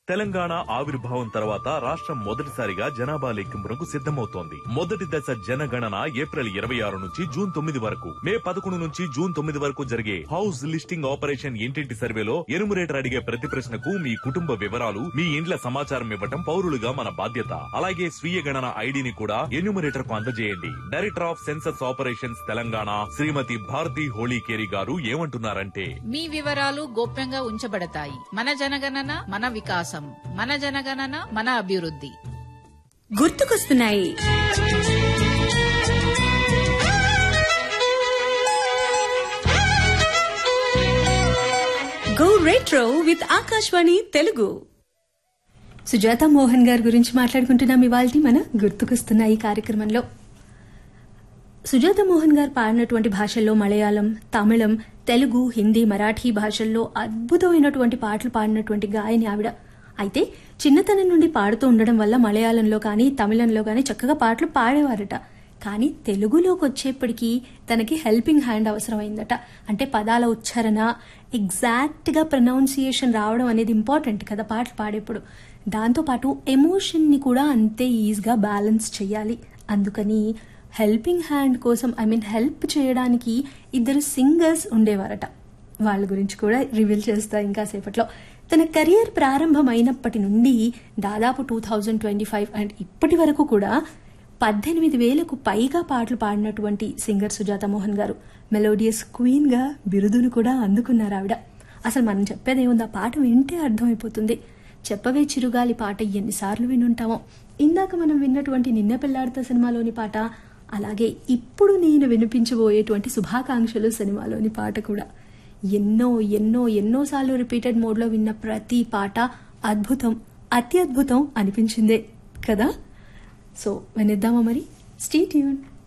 తెలంగాణ ఆవిర్భావం తర్వాత రాష్ట్రం మొదటిసారిగా జనాభా లెక్కింపునకు సిద్ధమవుతోంది. మొదటి దశ జనగణన ఏప్రిల్ 26 నుంచి జూన్ 9 వరకు, మే 11 నుంచి జూన్ 9 వరకు జరిగే హౌస్ లిస్టింగ్ ఆపరేషన్ ఇంటింటి సర్వేలో ఎనుమరేటర్ అడిగే ప్రతి ప్రశ్నకు మీ కుటుంబ వివరాలు, మీ ఇండ్ల సమాచారం ఇవ్వటం పౌరులుగా మన బాధ్యత. అలాగే స్వీయ గణన ఐడిని కూడా ఎన్యూమరేటర్ కు అందజేయండి. Director of census operations Telangana శ్రీమతి భారతి హోళీకేరి గారు ఏమంటున్నారంటే, మీ వివరాలు గోప్యంగా ఉంచబడతాయి. మన జనగణన మన వికాసం, మన జనగణన మన అభివృద్ధి. గుర్తుకొస్తున్నాయి. Go retro with Akashvani Telugu. Sujatha Mohan గారి గురించి మాట్లాడుకుంటున్నాం ఇవాల్టి మన గుర్తుకొస్తున్నాయి కార్యక్రమంలో. సుజాత మోహన్ గారు పాడినటువంటి భాషల్లో మలయాళం, తమిళం, తెలుగు, హిందీ, మరాఠీ భాషల్లో అద్భుతమైనటువంటి పాటలు పాడినటువంటి గాయని ఆవిడ. అయితే చిన్నతనం నుండి పాడుతూ ఉండడం వల్ల మలయాళంలో కానీ తమిళంలో కానీ చక్కగా పాటలు పాడేవారట. కానీ తెలుగులోకి వచ్చేప్పటికీ తనకి హెల్పింగ్ హ్యాండ్ అవసరమైందట. అంటే పదాల ఉచ్చారణ, ఎగ్జాక్ట్ గా ప్రొనౌన్సియేషన్ రావడం అనేది ఇంపార్టెంట్ కదా పాటలు పాడేప్పుడు. దాంతోపాటు ఎమోషన్ ని కూడా అంతే ఈజీగా బ్యాలెన్స్ చేయాలి. అందుకని హెల్పింగ్ హ్యాండ్ కోసం హెల్ప్ చేయడానికి ఇద్దరు సింగర్స్ ఉండేవారట. వాళ్ళ గురించి కూడా రివీల్ చేస్తా ఇంకా సేపట్లో. తన కెరియర్ ప్రారంభమైనప్పటి నుండి దాదాపు 2025 అండ్ ఇప్పటి వరకు కూడా 18,000కు పైగా పాటలు పాడినటువంటి సింగర్ సుజాత మోహన్ గారు. మెలోడియస్ క్వీన్ గా బిరుదును కూడా అందుకున్నారు ఆవిడ. అసలు మనం చెప్పేదేముంది, ఆ పాట వింటే అర్థమైపోతుంది. చెప్పవే చిరుగాలి పాట ఎన్నిసార్లు వినుంటామో. ఇందాక మనం విన్నటువంటి నిన్న పెళ్లాడతా సినిమాలోని పాట, అలాగే ఇప్పుడు నేను వినిపించబోయేటువంటి శుభాకాంక్షలు సినిమాలోని పాట కూడా ఎన్నో ఎన్నో ఎన్నోసార్లు రిపీటెడ్ మోడ్ లో విన్న ప్రతి పాట అద్భుతం, అత్యద్భుతం అనిపించిందే కదా. సో వినిద్దామా మరి? Stay tune.